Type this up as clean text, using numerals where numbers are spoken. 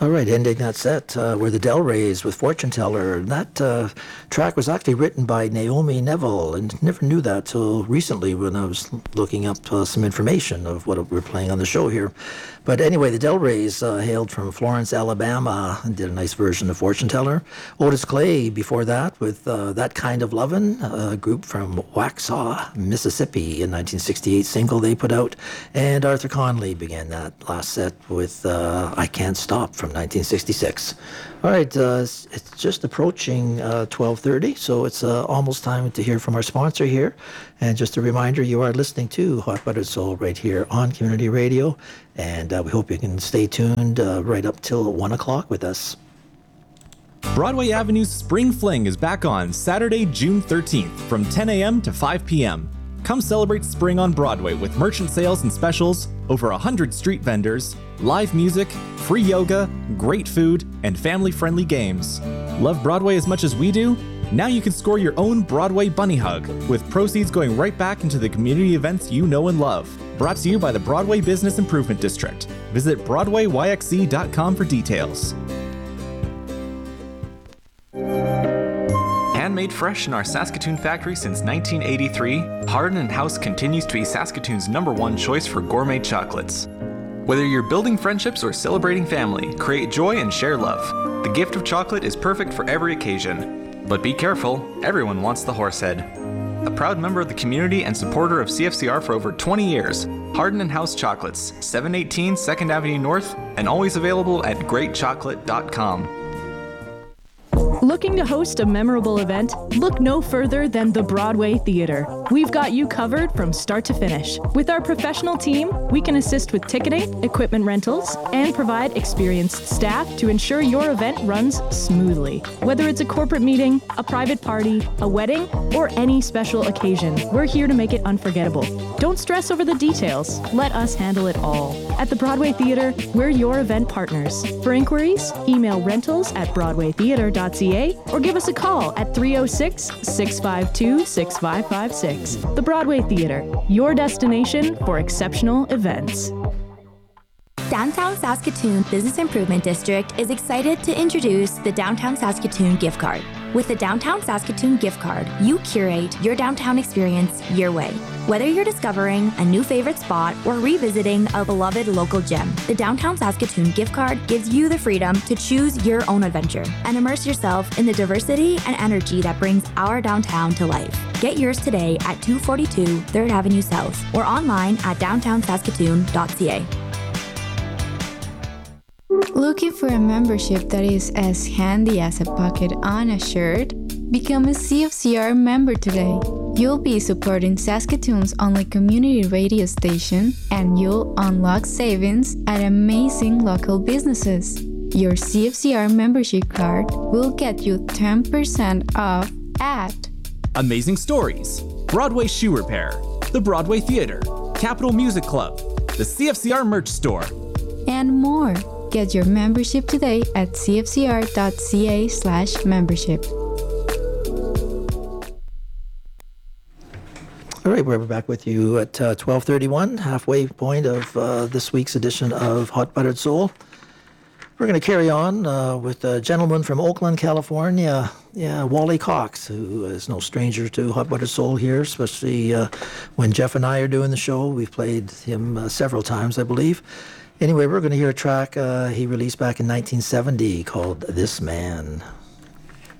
All right, ending that set were the Del Reys with Fortune Teller. That track was actually written by Naomi Neville, and never knew that till recently when I was looking up some information of what we're playing on the show here. But anyway, the Del Reys hailed from Florence, Alabama, and did a nice version of Fortune Teller. Otis Clay before that with That Kind of Lovin', a group from Waxhaw, Mississippi, in 1968 single they put out. And Arthur Conley began that last set with I Can't Stop from 1966. All right, it's just approaching 12:30, so it's almost time to hear from our sponsor here. And just a reminder, you are listening to Hot Buttered Soul right here on Community Radio, and we hope you can stay tuned right up till 1 o'clock with us. Broadway Avenue's Spring Fling is back on Saturday, June 13th from 10 a.m. to 5 p.m. Come celebrate spring on Broadway with merchant sales and specials, over 100 street vendors, live music, free yoga, great food, and family-friendly games. Love Broadway as much as we do? Now you can score your own Broadway Bunny Hug, with proceeds going right back into the community events you know and love. Brought to you by the Broadway Business Improvement District. Visit BroadwayYXC.com for details. Handmade fresh in our Saskatoon factory since 1983, Hardin & House continues to be Saskatoon's #1 choice for gourmet chocolates. Whether you're building friendships or celebrating family, create joy and share love. The gift of chocolate is perfect for every occasion. But be careful, everyone wants the horsehead. A proud member of the community and supporter of CFCR for over 20 years, Hardin & House Chocolates, 718 2nd Avenue North, and always available at greatchocolate.com. Looking to host a memorable event? Look no further than the Broadway Theatre. We've got you covered from start to finish. With our professional team, we can assist with ticketing, equipment rentals, and provide experienced staff to ensure your event runs smoothly. Whether it's a corporate meeting, a private party, a wedding, or any special occasion, we're here to make it unforgettable. Don't stress over the details. Let us handle it all. At the Broadway Theatre, we're your event partners. For inquiries, email rentals@broadwaytheatre.ca or give us a call at 306-652-6556. The Broadway Theatre, your destination for exceptional events. Downtown Saskatoon Business Improvement District is excited to introduce the Downtown Saskatoon Gift Card. With the Downtown Saskatoon Gift Card, you curate your downtown experience your way. Whether you're discovering a new favorite spot or revisiting a beloved local gem, the Downtown Saskatoon Gift Card gives you the freedom to choose your own adventure and immerse yourself in the diversity and energy that brings our downtown to life. Get yours today at 242 3rd Avenue South or online at downtownsaskatoon.ca. Looking for a membership that is as handy as a pocket on a shirt? Become a CFCR member today. You'll be supporting Saskatoon's only community radio station, and you'll unlock savings at amazing local businesses. Your CFCR membership card will get you 10% off at Amazing Stories, Broadway Shoe Repair, the Broadway Theatre, Capitol Music Club, the CFCR Merch Store, and more. Get your membership today at cfcr.ca/membership. All right, we're back with you at 12:31, halfway point of this week's edition of Hot Buttered Soul. We're going to carry on with a gentleman from Oakland, California, Wally Cox, who is no stranger to Hot Buttered Soul here, especially when Jeff and I are doing the show. We've played him several times, I believe. Anyway, we're going to hear a track he released back in 1970 called This Man.